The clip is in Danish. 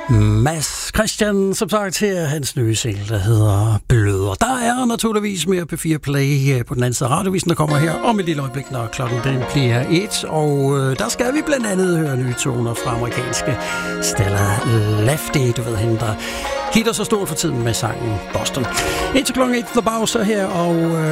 Mads Christian, som sagt, her hans nye single, der hedder Bløder. Der er naturligvis mere P4 Play på den anden side af radiovisen, der kommer her om et lille øjeblik, når klokken den bliver 1. Og der skal vi blandt andet høre nye toner fra amerikanske Stella Lefty, du ved hende, der hitter så stort for tiden med sangen Boston. Indtil klokken 1, The Bowser her, og